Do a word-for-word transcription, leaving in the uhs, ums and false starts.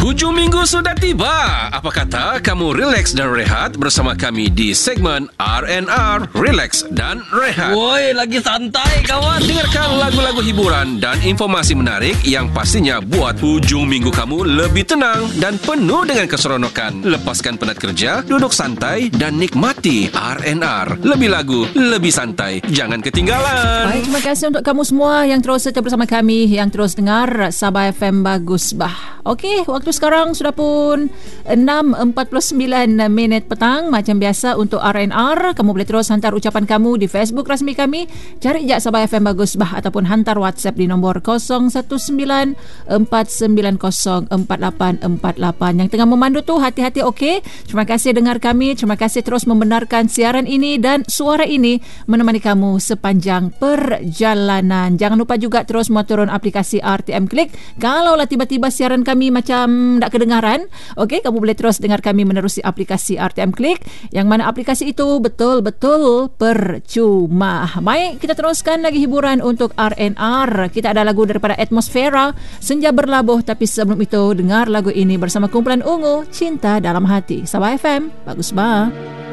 Hujung minggu sudah tiba. Apa kata kamu relax dan rehat bersama kami di segmen R and R, Relax dan Rehat. Woi, lagi santai kawan. Dengarkan lagu-lagu hiburan dan informasi menarik yang pastinya buat hujung minggu kamu lebih tenang dan penuh dengan keseronokan. Lepaskan penat kerja, duduk santai dan nikmati R and R. Lebih lagu, lebih santai. Jangan ketinggalan. Baik, terima kasih untuk kamu semua yang terus setia bersama kami, yang terus dengar Sabah F M Bagus Bah. Okey, waktu sekarang sudah pun enam empat puluh sembilan minit petang. Macam biasa untuk R and R, kamu boleh terus hantar ucapan kamu di Facebook rasmi kami. Cari je Sabah F M Bagus Bah ataupun hantar WhatsApp di nombor kosong satu sembilan empat sembilan kosong empat lapan empat lapan. Yang tengah memandu tu hati-hati, okey. Terima kasih dengar kami. Terima kasih terus membenarkan siaran ini dan suara ini menemani kamu sepanjang perjalanan. Jangan lupa juga terus muat turun aplikasi R T M Klik. Kalaulah tiba-tiba siaran kami macam tak kedengaran, okey, kamu boleh terus dengar kami menerusi aplikasi R T M Klik, yang mana aplikasi itu betul-betul percuma. Baik, kita teruskan lagi hiburan untuk R and R. Kita ada lagu daripada Atmosfera, Senja Berlabuh. Tapi sebelum itu, dengar lagu ini bersama kumpulan Ungu, Cinta Dalam Hati. Sabah F M, Bagus Bah.